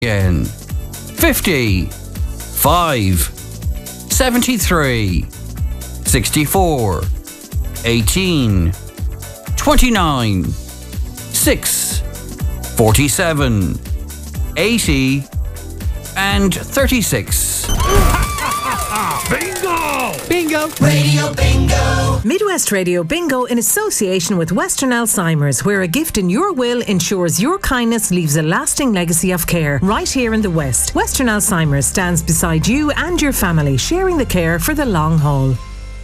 Again. 50, 5, 73, 64, 18, 29, 6, 47, 80, and 36. Bingo! Bingo! Radio Bingo! Midwest Radio Bingo in association with Western Alzheimer's, where a gift in your will ensures your kindness leaves a lasting legacy of care. Right here in the West, Western Alzheimer's stands beside you and your family, sharing the care for the long haul.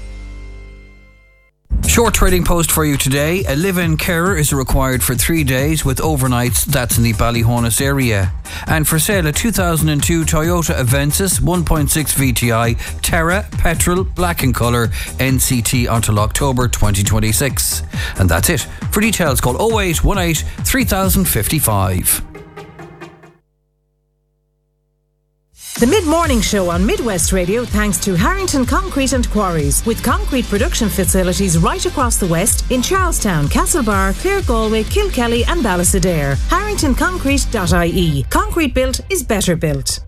Short trading post for you today. A live-in carer is required for 3 days with overnights. That's in the Ballyhonus area. And for sale, a 2002 Toyota Avensis 1.6 VTI Terra Petrol Black in colour NCT until October 2026. And that's it. For details, call 0818 3055. The Mid-Morning Show on Midwest Radio thanks to Harrington Concrete and Quarries, with concrete production facilities right across the West in Charlestown, Castlebar, Clare Galway, Kilkelly and Ballysadair. HarringtonConcrete.ie. Concrete built is better built.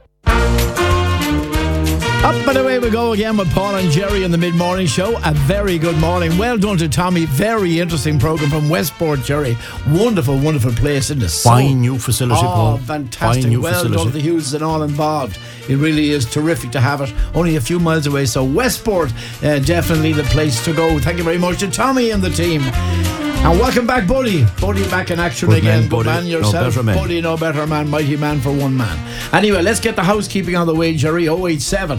Up and away we go again with Paul and Jerry in the Mid-Morning Show. A very good morning. Well done to Tommy. Very interesting programme from Westport, Jerry. Wonderful, wonderful place, isn't it? Fine new facility, Paul. Fantastic. Fine new well facility. done to the Hughes and all involved. It really is terrific to have it. Only a few miles away. So Westport, definitely the place to go. Thank you very much to Tommy and the team. And welcome back, Buddy. Buddy back in action Good again. man, Good Buddy. man yourself. No better man. Buddy, no better man. Mighty man for one man. Anyway, let's get the housekeeping on the way, Jerry. 087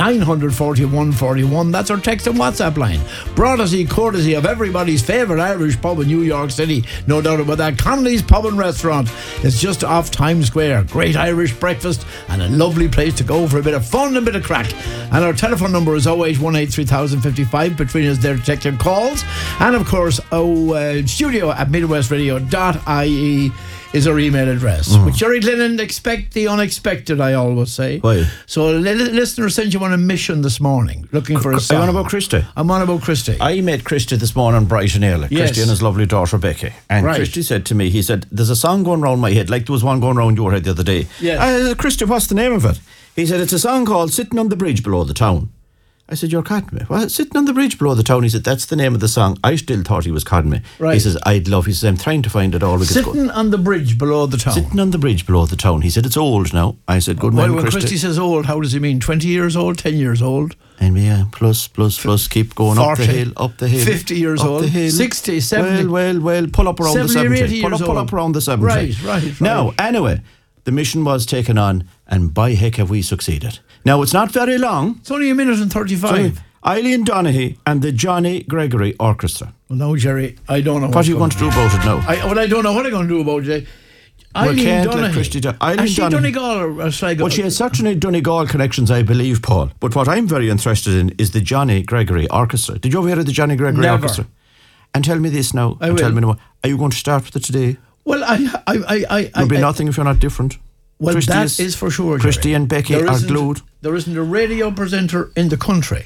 941 41. That's our text and WhatsApp line. Brought us courtesy of everybody's favourite Irish pub in New York City. No doubt about that. Connolly's Pub and Restaurant. It's just off Times Square. Great Irish breakfast and a lovely place to go for a bit of fun and a bit of crack. And our telephone number is 0818 3055. Between us there to take your calls. And of course, studio at midwestradio.ie is our email address. With Jerry Glennon, expect the unexpected, I always say. Why? So a listener sent you on a mission this morning, looking for a song. I'm on about Christy. I'm on about Christy. I met Christy this morning bright and early. Yes. Christy and his lovely daughter Becky. And Right. Christy said to me, he said, there's a song going round my head, like there was one going round your head the other day. Yes. Christy, what's the name of it? He said, it's a song called Sitting on the Bridge Below the Town. I said, you're cutting me. Well, Sitting on the Bridge Below the Town. He said, that's the name of the song. I still thought he was cutting me. Right. He says, he says, I'm trying to find it all. Sitting on the bridge below the town. Sitting on the bridge below the town. He said, it's old now. I said, good man, When Christy says old, how does he mean? 20 years old, 10 years old? And yeah, plus, keep going 40, up the hill. 50 years up old, the hill. 60, 70. Well, pull up around the 70 or 70. 80 years Pull old. up around the 70. Right. Now, anyway, the mission was taken on, and by heck have we succeeded. Now, it's not very long. It's only a minute and 35. Eileen Donaghy and the Johnny Gregory Orchestra. Well, no, Jerry, I don't know What are you going to do about it now? I don't know what I'm going to do about it. Well, can't let Christy do. Has she Donegal or Sligo? Well, she has certainly Donegal connections, I believe, Paul. But what I'm very interested in is the Johnny Gregory Orchestra. Did you ever hear of the Johnny Gregory Never. Orchestra? And tell me this now. I will. Tell me now. Are you going to start with it today? Well, There'll be nothing if you're not different. Well, Christy that is for sure, Jerry. Christy and Becky are glued. There isn't a radio presenter in the country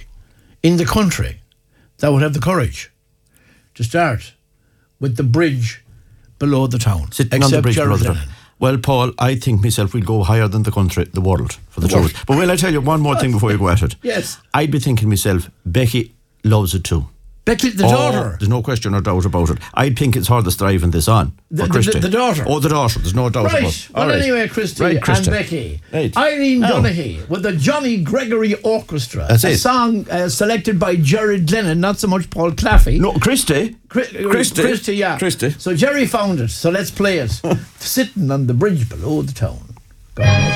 that would have the courage to start with the bridge below the town. Sitting on the bridge below the town. Well, Paul, I think myself we'll go higher than the country, the world, for the truth. But will I tell you one more thing before you go at it? Yes. I'd be thinking myself, Becky loves it too. Becky, the daughter. There's no question or doubt about it. I think it's her that's driving this on. For Christy. The daughter. Oh, the daughter. There's no doubt about it. Right. Well, anyway, Christy Right, Christy. and Becky. Right. Eileen Now. Donaghy with the Johnny Gregory Orchestra. That's a it. song selected by Jerry Glennon, not so much Paul Claffey. No, Christy. Christy, yeah. Christy. So Jerry found it. So let's play it. Sitting on the bridge below the town. Go on.